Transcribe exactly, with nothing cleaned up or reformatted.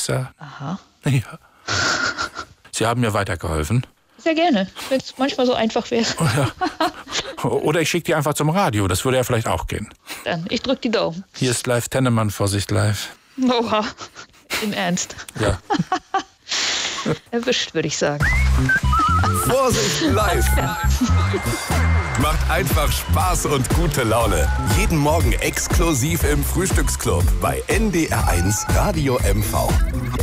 sagen. Aha. Ja. Sie haben mir weitergeholfen. Sehr gerne, wenn es manchmal so einfach wäre. Ja. Oder ich schicke die einfach zum Radio, das würde ja vielleicht auch gehen. Dann, ich drück die Daumen. Hier ist live Tennemann, Vorsicht live. Oha, im Ernst. Ja. Erwischt, würde ich sagen. Vorsicht live. Macht einfach Spaß und gute Laune. Jeden Morgen exklusiv im Frühstücksclub bei N D R eins Radio M V.